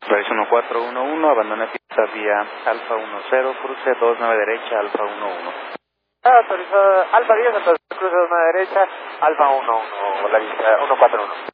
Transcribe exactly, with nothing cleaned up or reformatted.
Paris uno cuatro uno uno, abandona pista vía Alfa uno cero, cruce dos nueve derecha, Alfa uno uno. Autorizado Alfa diez, entonces cruce dos nueve derecha, Alfa uno uno, la vista uno cuatro uno.